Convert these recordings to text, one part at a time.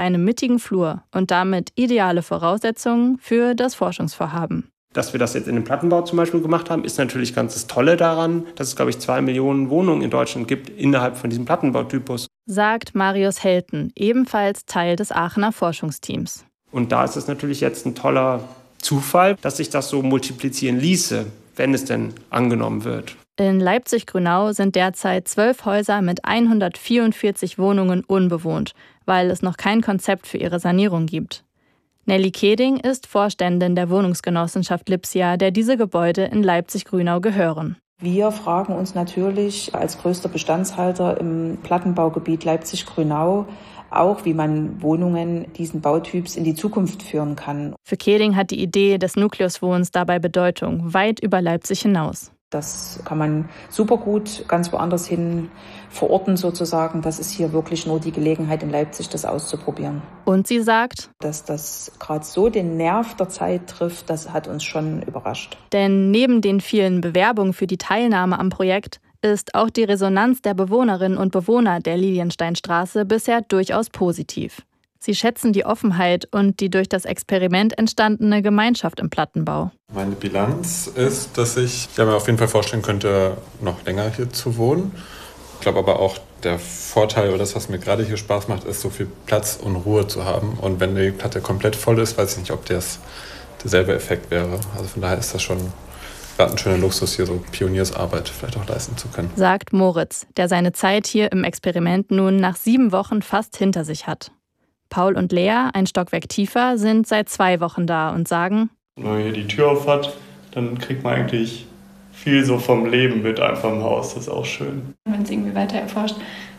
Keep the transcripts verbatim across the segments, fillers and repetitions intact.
einem mittigen Flur und damit ideale Voraussetzungen für das Forschungsvorhaben. Dass wir das jetzt in dem Plattenbau zum Beispiel gemacht haben, ist natürlich ganz das Tolle daran, dass es, glaube ich, zwei Millionen Wohnungen in Deutschland gibt innerhalb von diesem Plattenbautypus. Sagt Marius Helten, ebenfalls Teil des Aachener Forschungsteams. Und da ist es natürlich jetzt ein toller Zufall, dass sich das so multiplizieren ließe, wenn es denn angenommen wird. In Leipzig-Grünau sind derzeit zwölf Häuser mit hundertvierundvierzig Wohnungen unbewohnt, weil es noch kein Konzept für ihre Sanierung gibt. Nelly Keding ist Vorständin der Wohnungsgenossenschaft Lipsia, der diese Gebäude in Leipzig-Grünau gehören. Wir fragen uns natürlich als größter Bestandshalter im Plattenbaugebiet Leipzig-Grünau auch, wie man Wohnungen diesen Bautyps in die Zukunft führen kann. Für Keding hat die Idee des Nukleuswohnens dabei Bedeutung, weit über Leipzig hinaus. Das kann man super gut ganz woanders hin verorten sozusagen. Das ist hier wirklich nur die Gelegenheit in Leipzig, das auszuprobieren. Und sie sagt, dass das gerade so den Nerv der Zeit trifft, das hat uns schon überrascht. Denn neben den vielen Bewerbungen für die Teilnahme am Projekt ist auch die Resonanz der Bewohnerinnen und Bewohner der Liliensteinstraße bisher durchaus positiv. Sie schätzen die Offenheit und die durch das Experiment entstandene Gemeinschaft im Plattenbau. Meine Bilanz ist, dass ich ja, mir auf jeden Fall vorstellen könnte, noch länger hier zu wohnen. Ich glaube aber auch, der Vorteil oder das, was mir gerade hier Spaß macht, ist, so viel Platz und Ruhe zu haben. Und wenn die Platte komplett voll ist, weiß ich nicht, ob das derselbe Effekt wäre. Also von daher ist das schon gerade ein schöner Luxus, hier so Pioniersarbeit vielleicht auch leisten zu können. Sagt Moritz, der seine Zeit hier im Experiment nun nach sieben Wochen fast hinter sich hat. Paul und Lea, ein Stockwerk tiefer, sind seit zwei Wochen da und sagen: Wenn man hier die Tür auf hat, dann kriegt man eigentlich viel so vom Leben mit einfach im Haus. Das ist auch schön. Wenn es irgendwie weiter erforscht,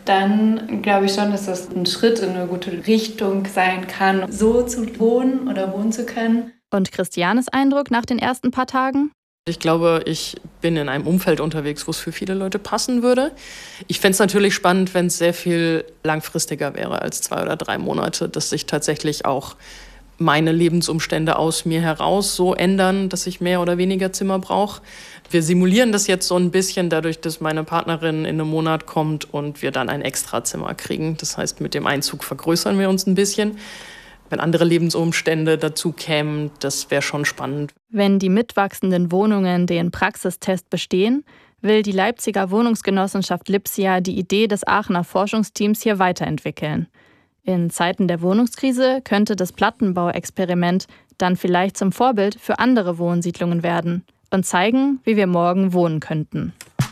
dann glaube ich schon, dass das ein Schritt in eine gute Richtung sein kann, so zu wohnen oder wohnen zu können. Und Christianes Eindruck nach den ersten paar Tagen? Ich glaube, ich bin in einem Umfeld unterwegs, wo es für viele Leute passen würde. Ich fände es natürlich spannend, wenn es sehr viel langfristiger wäre als zwei oder drei Monate, dass sich tatsächlich auch meine Lebensumstände aus mir heraus so ändern, dass ich mehr oder weniger Zimmer brauche. Wir simulieren das jetzt so ein bisschen dadurch, dass meine Partnerin in einem Monat kommt und wir dann ein Extrazimmer kriegen. Das heißt, mit dem Einzug vergrößern wir uns ein bisschen. Wenn andere Lebensumstände dazu kämen, das wäre schon spannend. Wenn die mitwachsenden Wohnungen den Praxistest bestehen, will die Leipziger Wohnungsgenossenschaft Lipsia die Idee des Aachener Forschungsteams hier weiterentwickeln. In Zeiten der Wohnungskrise könnte das Plattenbauexperiment dann vielleicht zum Vorbild für andere Wohnsiedlungen werden und zeigen, wie wir morgen wohnen könnten.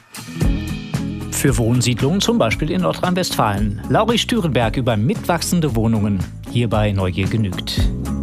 Für Wohnsiedlungen zum Beispiel in Nordrhein-Westfalen. Lauri Stürenberg über mitwachsende Wohnungen. Hier bei Neugier genügt.